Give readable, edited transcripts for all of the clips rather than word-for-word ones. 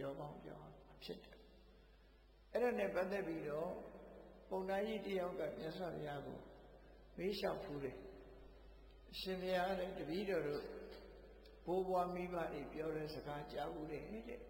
တော်ကောင်းပြောင်းဖြစ်တယ်အဲ့ဒါနဲ့ပတ်သက်ပြီးတော့ပုံနာကြီးတယောက်ကမြတ်စွာဘုရားကိုမေးလျှောက်ဖူးတယ်အရှင်ဘုရားလည်းတပည့်တော်တို့ဘိုးဘွားမိဘတွေပြောတဲ့စကားကြားဘူးတယ်တဲ့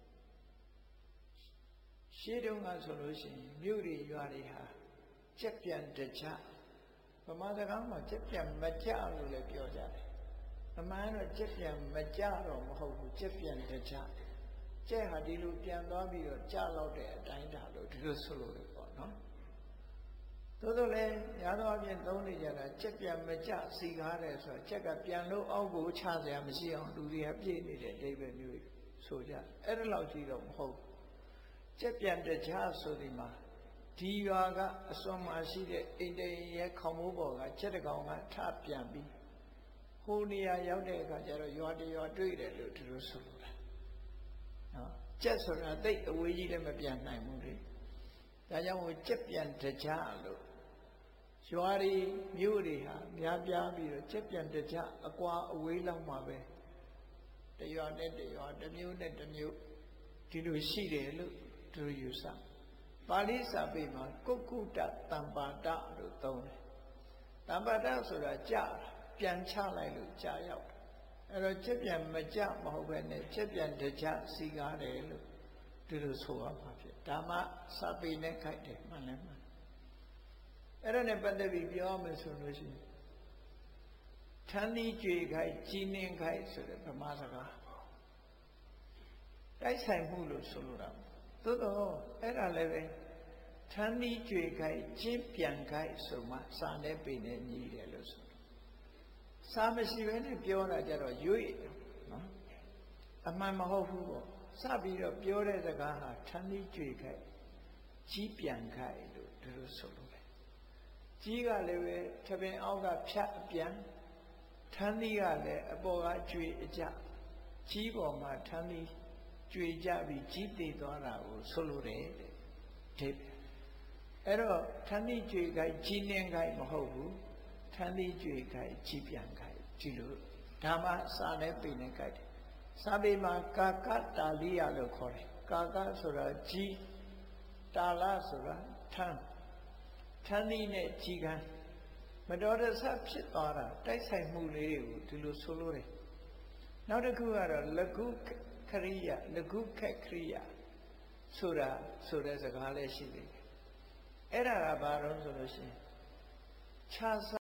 ရှေးတုန်းကဆိုလို့ရှိရင်မြို့တွေရွာတွေဟာကြက်ပြန်တကြဗမာစကားမှာကြက်ပြန်မကြလို့လည်းပြောကြတယ်အမှန်တော့ကြက်ပြန်မကြတော့မဟုတ်ဘူးကြက်ပြန်တကြကြက်ဟာဒီလိုပြန်သွားပြီးတော့ကြလောက်တဲ့အတိုင်းဒါလို့ဒီလိုဆိုလို့လေပေါ့နော်သို့တော့လည်းညာတော့အပြင်သုံးနေကြတာကြက်ပြန်မကြစီကားတယ်ဆိုတော့ကြက်ကပြန်လို့အောက်ကိုချစရာမရှိအောင်လူတွေကပြည့်နေတဲ့အဓိပ္ပာယ်မျိုးဆိုကြအဲ့ဒါလောက်ကြီးတော့မဟုတ်ကြက်ပြန်တကြဆိုဒီမှာဒီရွာကအစွန်မှာရှိတဲ့အိမ်တိန်ရဲ့ခေါင်းမိုးပေါ်ကကြက်တကောင်ကထပြန်ပြီးဟိုနေရာရောက်တဲ့အခါကျတော့ရွာတရွာတွေ့တယ်လို့သူတို့ဆိုလို့နော်ကြက်ဆိုတာသိအဝေးကြီးလည်းမပြန်နိုင်ဘူးလေဒါကြောင့်ဟိုကြက်ပြန်တကြလို့ရွာတွေမြို့တွေဟာများပြားပြီးတော့ကြက်ပြန်တကြအကွာအဝေးလောက်မှာပဲတရွာနဲ့တရွာတစ်မျိုးနဲ့တစ်မျိုးဒီလိုရှိတယ်လို့သူယူဆပါဠိစာပေမှာကုက္ကုတ္တတမ္ပါဒလို့သုံးတယ်တမ္ပါဒဆိုတာကြာပြန်ချလိုက်လို့ကြာရောက်အဲ့တော့ချက်ပြန်မကြမဟုတ်ပဲနဲ့ချက်ပြန်တကြစီကားတယ်လို့ဒီလိုဆိုရမှာဖြစ်ဓမ္မစာပေနဲ့ခိုက်တယ်မှန်လည်းမှန်အဲ့ဒါနဲ့ပတ်သက်ပြီးပြောမယ်ဆိုလို့ရှိရင်ထန်းသီးကြွေခိုက်ကြီးနှင်းခိုက်ဆိုတဲ့ဗမာစကားတိုက်ဆိုင်မှုလို့ဆိုလိုတာသို့တော့အဲ့ဒါလည်းပဲထန်းသီးကြွေခိုက်ကျင်းပြန်ခိုက်ဆိုမှစာနဲ့ပေနဲ့ညီးတယ်လို့ဆိုစာမရှိဘဲနဲ့ပြောတာကြတော့ရွေ့နော်အမှန်မဟုတ်ဘူးပေါ့စပြီးတော့ပြောတဲ့စကားဟာထန်းသီးကြွေခိုက်ကြီးပြန်ခိုက်လို့ဒီလိုဆိုလို့ပဲကြီးကလည်းပဲထပင်အောက်ကဖြတ်အပြန်ထန်းသီးကလည်းအပေါ်ကကြွေအကြကြီးပေါ်မှာထန်းသီးကြွေကြပြီးကြီးတည်သွားတာကိုဆိုလိုတယ်တဲ့ဒီအဲ့တော့ထန်းသီးကြွေခိုက်ကြီးနှင်းခိုက်မဟုတ်ဘူးထန်းသီးကြွေခိုက်ကြီးပြန်ခိုက်ဒီလိုဓမ္မစာနဲ့ပေနဲ့ခိုက်တယ်စာပေမှာကာကတာလိယလို့ခေါ်တယ်ကာကဆိုတာကြီးတာလဆိုတာထန်းသီးနဲ့ကြီးကန်းမတော်တဆဖြစ်သွားတာတိုက်ဆိုင်မှုလေးတွေကိုဒီလိုဆိုလို့တယ်နောက်တစ်ခုကတော့လကုခရိယလကုခက်ခရိယဆိုတာဆိုတဲ့စကားလည်းရှိသေးတယ်အဲ့ဒါကဘာလို့ဆိုလို့ရှိရင်ခြား